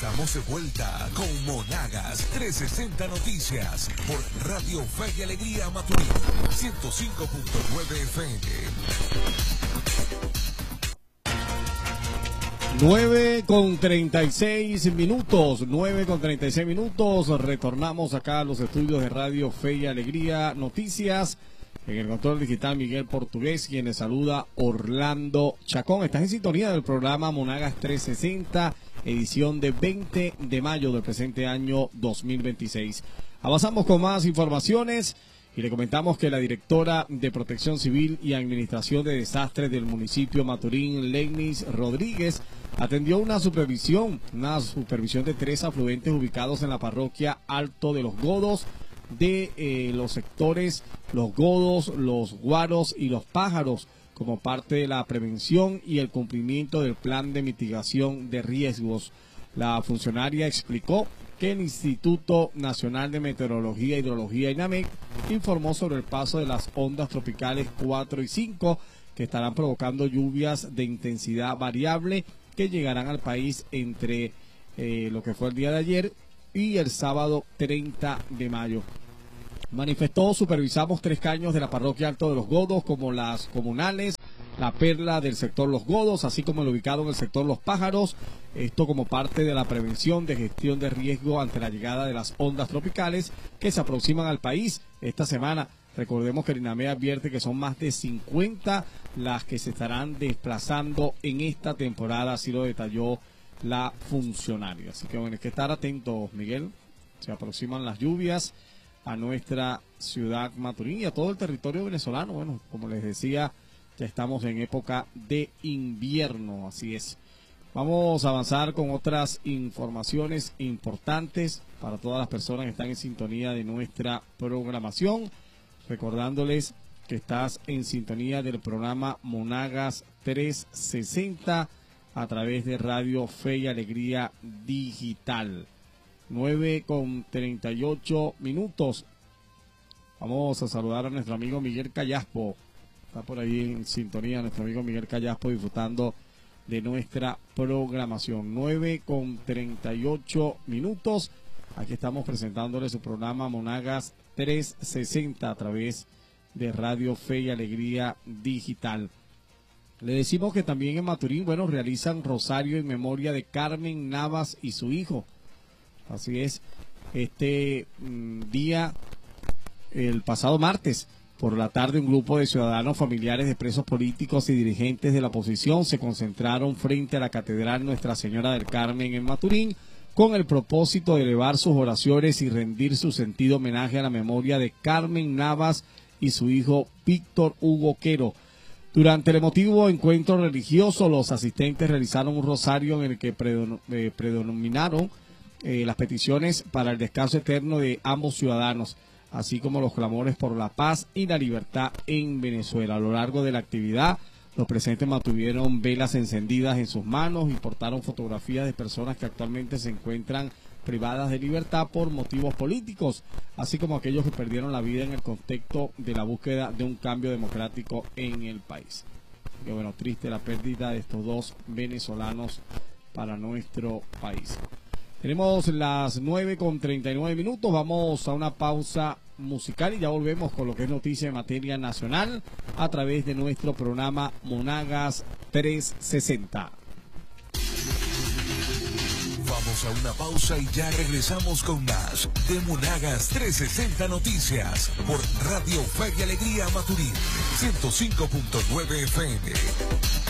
Estamos de vuelta con Monagas 360 Noticias por Radio Fe y Alegría Maturín 105.9 FM. 9:36 minutos. Retornamos acá a los estudios de Radio Fe y Alegría Noticias. En el control digital Miguel Portugués, quien les saluda Orlando Chacón. Estás en sintonía del programa Monagas 360, edición de 20 de mayo del presente año 2026. Avanzamos con más informaciones y le comentamos que la directora de Protección Civil y Administración de Desastres del municipio Maturín, Lenis Rodríguez, atendió una supervisión de 3 afluentes ubicados en la parroquia Alto de los Godos, de los sectores Los Godos, Los Guaros y Los Pájaros, como parte de la prevención y el cumplimiento del plan de mitigación de riesgos. La funcionaria explicó que el Instituto Nacional de Meteorología e Hidrología, INAMEC, informó sobre el paso de las ondas tropicales 4 y 5, que estarán provocando lluvias de intensidad variable que llegarán al país entre lo que fue el día de ayer y el sábado 30 de mayo. Manifestó: supervisamos 3 caños de la parroquia Alto de los Godos, como las comunales, la Perla del sector Los Godos, así como el ubicado en el sector Los Pájaros, esto como parte de la prevención de gestión de riesgo ante la llegada de las ondas tropicales que se aproximan al país esta semana. Recordemos que el INAMEC advierte que son más de 50 las que se estarán desplazando en esta temporada, así lo detalló la funcionaria. Así que bueno, hay que estar atentos, Miguel. Se aproximan las lluvias a nuestra ciudad Maturín y a todo el territorio venezolano. Bueno, como les decía, ya estamos en época de invierno, así es. Vamos a avanzar con otras informaciones importantes para todas las personas que están en sintonía de nuestra programación. Recordándoles que estás en sintonía del programa Monagas 360 a través de Radio Fe y Alegría Digital. 9:38. Vamos a saludar a nuestro amigo Miguel Callaspo. Está por ahí en sintonía nuestro amigo Miguel Callaspo, disfrutando de nuestra programación. 9:38. Aquí estamos presentándole su programa Monagas 360 a través de Radio Fe y Alegría Digital. Le decimos que también en Maturín, bueno, realizan rosario en memoria de Carmen Navas y su hijo. Así es, este día, el pasado martes, por la tarde, un grupo de ciudadanos, familiares de presos políticos y dirigentes de la oposición se concentraron frente a la Catedral Nuestra Señora del Carmen en Maturín, con el propósito de elevar sus oraciones y rendir su sentido homenaje a la memoria de Carmen Navas y su hijo Víctor Hugo Quero. Durante el emotivo encuentro religioso, los asistentes realizaron un rosario en el que predominaron las peticiones para el descanso eterno de ambos ciudadanos, así como los clamores por la paz y la libertad en Venezuela. A lo largo de la actividad, los presentes mantuvieron velas encendidas en sus manos y portaron fotografías de personas que actualmente se encuentran privadas de libertad por motivos políticos, así como aquellos que perdieron la vida en el contexto de la búsqueda de un cambio democrático en el país. Y bueno, triste la pérdida de estos 2 venezolanos para nuestro país. Tenemos las 9:39. Vamos a una pausa musical y ya volvemos con lo que es noticia en materia nacional a través de nuestro programa Monagas 360. Vamos a una pausa y ya regresamos con más de Monagas 360 Noticias por Radio Fe y Alegría Maturín 105.9 FM.